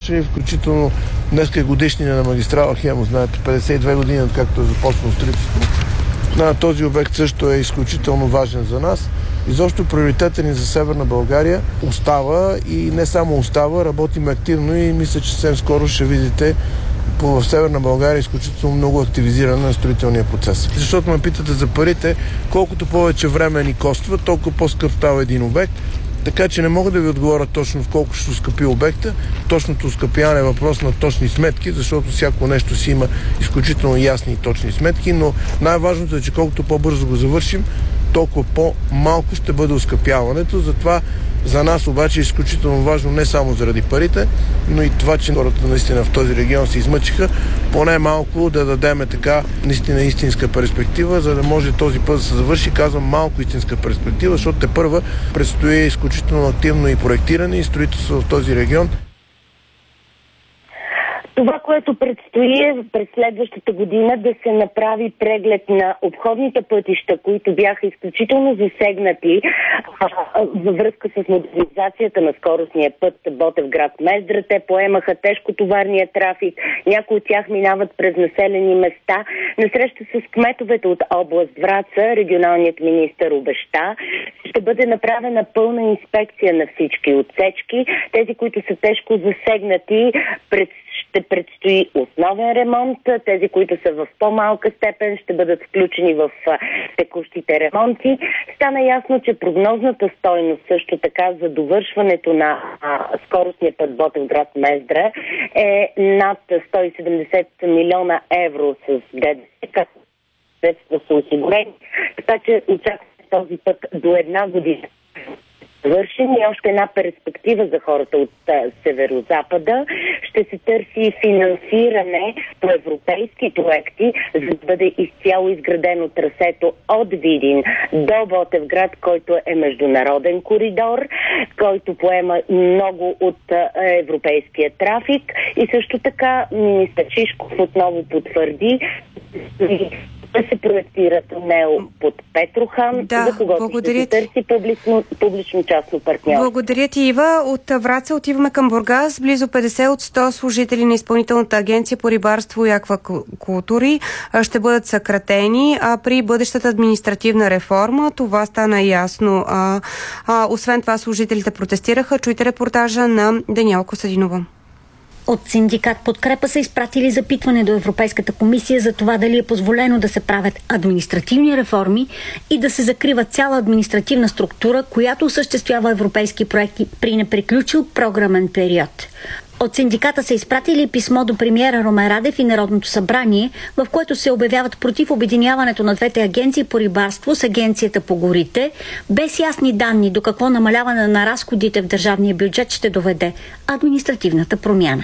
започнали, включително днес е годишнина на магистрала Хемус, знаете, 52 години, откакто е започнало строителство. Този обект също е изключително важен за нас. Изобщо приоритетът ни за Северна България остава и не само остава, работим активно и мисля, че съвсем скоро ще видите в Северна България изключително много активизиране на строителния процес. Защото ме питате за парите, колкото повече време ни коства, толкова по-скъп става един обект. Така че не мога да ви отговоря точно в колко ще скъпи обекта. Точното оскъпяване е въпрос на точни сметки, защото всяко нещо си има изключително ясни и точни сметки, но най-важното е, че колкото по-бързо го завършим, толкова по-малко ще бъде оскъпяването. Затова за нас обаче е изключително важно не само заради парите, но и това, че хората наистина в този регион се измъчиха, поне малко да дадеме така наистина истинска перспектива, за да може този път да се завърши. Казвам малко истинска перспектива, защото тепърва предстои изключително активно и проектиране и строителство в този регион. Това, което предстои е през следващата година да се направи преглед на обходните пътища, които бяха изключително засегнати във връзка с модернизацията на скоростния път Ботевград-Мездра. Те поемаха тежкотоварния трафик, някои от тях минават през населени места. На среща с кметовете от област Враца, регионалният министър обеща, ще бъде направена пълна инспекция на всички отсечки. Тези, които са тежко засегнати, ще предстои основен ремонт. Тези, които са в по-малка степен, ще бъдат включени в текущите ремонти. Стана ясно, че прогнозната стойност също така за довършването на скоростния път Ботевград-Мездра е над 170 милиона евро с ДДС, средства са осигурени. Така че очакваме този път до една година вършим и още една перспектива за хората от Северозапада. Ще се търси финансиране по европейски проекти, за да бъде изцяло изградено трасето от Видин до Ботевград, който е международен коридор, който поема много от европейския трафик. И също така министър Шишков отново потвърди да се проектира тунел под Петрохан, за когото ще се търси публично-частно партньорство. Благодаря ти, Ива. От Враца отиваме към Бургас. Близо 50 от 100 служители на Изпълнителната агенция по рибарство и аквакултури ще бъдат съкратени при бъдещата административна реформа. Това стана ясно. Освен това, служителите протестираха. Чуйте репортажа на Даниела Костадинова. От синдикат Подкрепа са изпратили запитване до Европейската комисия за това дали е позволено да се правят административни реформи и да се закрива цяла административна структура, която осъществява европейски проекти при неприключил програмен период. От синдиката са изпратили писмо до премиера Румен Радев и Народното събрание, в което се обявяват против обединяването на двете агенции по рибарство с Агенцията по горите, без ясни данни до какво намаляване на разходите в държавния бюджет ще доведе административната промяна.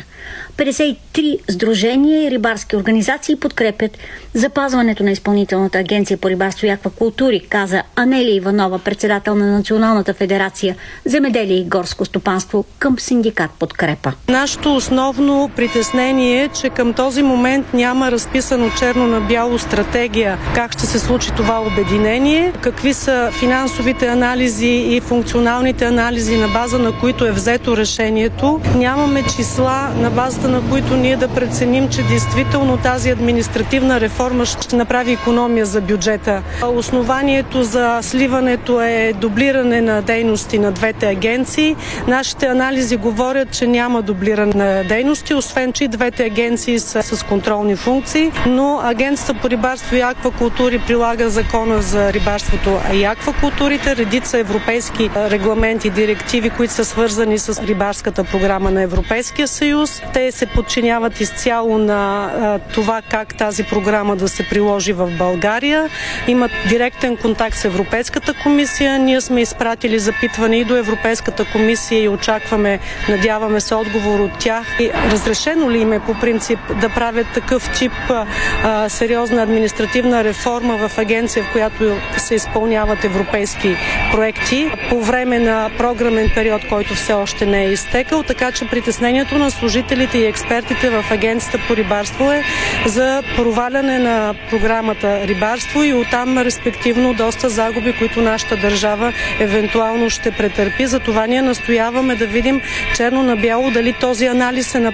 53 сдружения и рибарски организации подкрепят запазването на Изпълнителната агенция по рибарство и аквакултури, каза Анелия Иванова, председател на Националната федерация земеделие и горско стопанство към синдикат Подкрепа. Нашето основно притеснение е, че към този момент няма разписано черно на бяло стратегия как ще се случи това обединение, какви са финансовите анализи и функционалните анализи, на база на които е взето решението. Нямаме числа, на базата на които ние да преценим, че действително тази административна реформа ще направи икономия за бюджета. Основанието за сливането е дублиране на дейности на двете агенции. Нашите анализи говорят, че няма дублиране на дейности, освен че и двете агенции са с контролни функции, но Агенцията по рибарство и аквакултури прилага закона за рибарството и аквакултурите, редица европейски регламенти, директиви, които са свързани с рибарската програма на Европейския съюз. Те се подчиняват изцяло на това как тази програма да се приложи в България. Имат директен контакт с Европейската комисия. Ние сме изпратили запитване и до Европейската комисия и очакваме, надяваме се, отговор от тях. И разрешено ли им е по принцип да правят такъв тип сериозна административна реформа в агенция, в която се изпълняват европейски проекти по време на програмен период, който все още не е изтекал, така че притеснението на служителите и експертите в Агенцията по рибарство е за проваляне на програмата рибарство и оттам респективно доста загуби, които нашата държава евентуално ще претърпи. Затова ние настояваме да видим черно на бяло дали този анализ е направен